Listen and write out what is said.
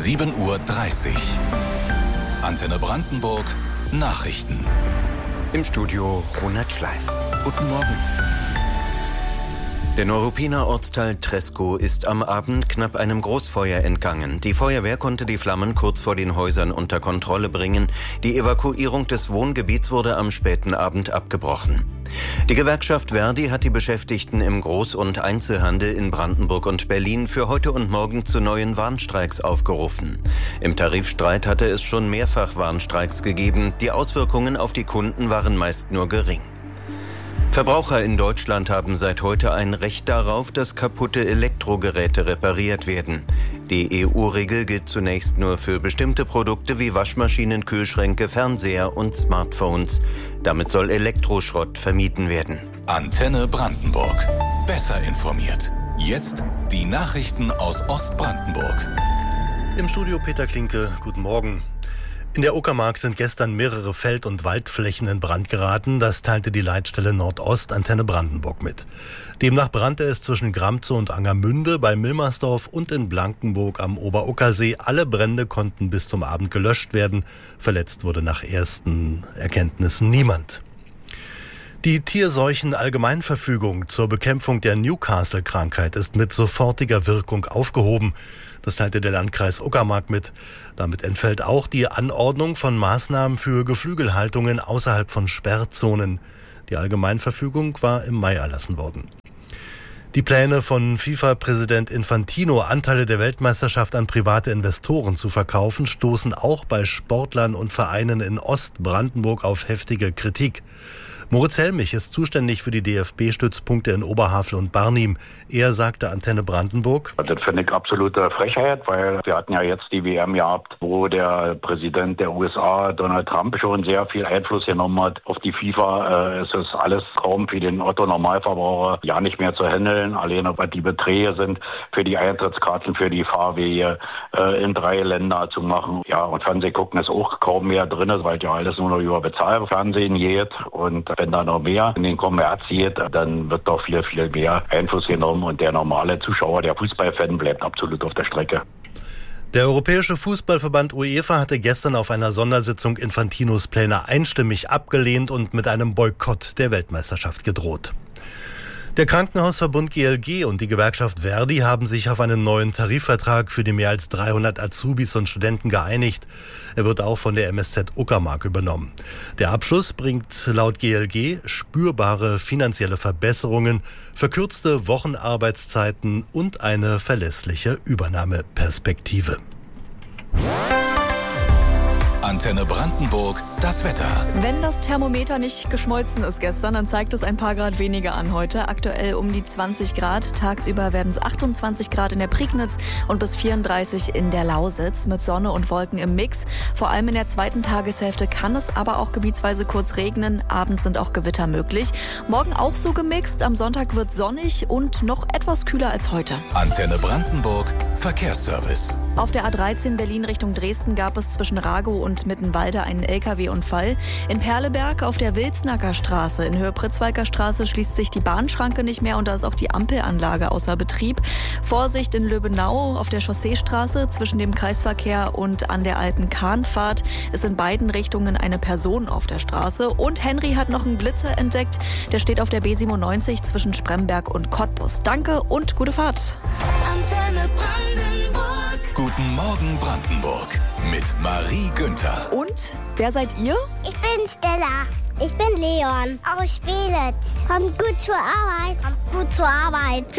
7:30 Uhr. Antenne Brandenburg Nachrichten. Im Studio Ronald Schleif. Guten Morgen. Der Neuruppiner Ortsteil Treskow ist am Abend knapp einem Großfeuer entgangen. Die Feuerwehr konnte die Flammen kurz vor den Häusern unter Kontrolle bringen. Die Evakuierung des Wohngebiets wurde am späten Abend abgebrochen. Die Gewerkschaft ver.di hat die Beschäftigten im Groß- und Einzelhandel in Brandenburg und Berlin für heute und morgen zu neuen Warnstreiks aufgerufen. Im Tarifstreit hatte es schon mehrfach Warnstreiks gegeben. Die Auswirkungen auf die Kunden waren meist nur gering. Verbraucher in Deutschland haben seit heute ein Recht darauf, dass kaputte Elektrogeräte repariert werden. Die EU-Regel gilt zunächst nur für bestimmte Produkte wie Waschmaschinen, Kühlschränke, Fernseher und Smartphones. Damit soll Elektroschrott vermieden werden. Antenne Brandenburg. Besser informiert. Jetzt die Nachrichten aus Ostbrandenburg. Im Studio Peter Klinke, guten Morgen. In der Uckermark sind gestern mehrere Feld- und Waldflächen in Brand geraten. Das teilte die Leitstelle Nordost Antenne Brandenburg mit. Demnach brannte es zwischen Gramzow und Angermünde, bei Milmersdorf und in Blankenburg am Oberuckersee. Alle Brände konnten bis zum Abend gelöscht werden. Verletzt wurde nach ersten Erkenntnissen niemand. Die Tierseuchen-Allgemeinverfügung zur Bekämpfung der Newcastle-Krankheit ist mit sofortiger Wirkung aufgehoben. Das teilte der Landkreis Uckermark mit. Damit entfällt auch die Anordnung von Maßnahmen für Geflügelhaltungen außerhalb von Sperrzonen. Die Allgemeinverfügung war im Mai erlassen worden. Die Pläne von FIFA-Präsident Infantino, Anteile der Weltmeisterschaft an private Investoren zu verkaufen, stoßen auch bei Sportlern und Vereinen in Ostbrandenburg auf heftige Kritik. Moritz Helmich ist zuständig für die DFB-Stützpunkte in Oberhavel und Barnim. Er sagte Antenne Brandenburg: Das finde ich absolute Frechheit, weil wir hatten ja jetzt die WM gehabt, wo der Präsident der USA, Donald Trump, schon sehr viel Einfluss genommen hat auf die FIFA. Es ist alles kaum für den Otto-Normalverbraucher ja nicht mehr zu handeln. Alleine was die Beträge sind für die Eintrittskarten, für die Fahrwege in 3 Länder zu machen. Ja, und Fernsehen gucken ist auch kaum mehr drin, weil ja alles nur noch über Bezahlfernsehen geht. Und wenn da noch mehr in den Kommerz geht, dann wird doch viel, viel mehr Einfluss genommen und der normale Zuschauer, der Fußballfan, bleibt absolut auf der Strecke. Der Europäische Fußballverband UEFA hatte gestern auf einer Sondersitzung Infantinos Pläne einstimmig abgelehnt und mit einem Boykott der Weltmeisterschaft gedroht. Der Krankenhausverbund GLG und die Gewerkschaft ver.di haben sich auf einen neuen Tarifvertrag für die mehr als 300 Azubis und Studenten geeinigt. Er wird auch von der MSZ Uckermark übernommen. Der Abschluss bringt laut GLG spürbare finanzielle Verbesserungen, verkürzte Wochenarbeitszeiten und eine verlässliche Übernahmeperspektive. Antenne Brandenburg, das Wetter. Wenn das Thermometer nicht geschmolzen ist gestern, dann zeigt es ein paar Grad weniger an heute. Aktuell um die 20 Grad. Tagsüber werden es 28 Grad in der Prignitz und bis 34 in der Lausitz mit Sonne und Wolken im Mix. Vor allem in der zweiten Tageshälfte kann es aber auch gebietsweise kurz regnen. Abends sind auch Gewitter möglich. Morgen auch so gemixt. Am Sonntag wird sonnig und noch etwas kühler als heute. Antenne Brandenburg, Verkehrsservice. Auf der A13 Berlin Richtung Dresden gab es zwischen Ragow und Mittenwalde einen LKW-Unfall. In Perleberg auf der Wilsnacker Straße in Höhe Pritzwalker Straße schließt sich die Bahnschranke nicht mehr und da ist auch die Ampelanlage außer Betrieb. Vorsicht in Löbenau auf der Chausseestraße zwischen dem Kreisverkehr und an der alten Kahnfahrt ist in beiden Richtungen eine Person auf der Straße. Und Henry hat noch einen Blitzer entdeckt. Der steht auf der B97 zwischen Spremberg und Cottbus. Danke und gute Fahrt. Antenne Brandenburg. Guten Morgen Brandenburg mit Marie Günther. Und wer seid ihr? Ich bin Stella. Ich bin Leon aus Spielitz. Kommt gut zur Arbeit. Kommt gut zur Arbeit.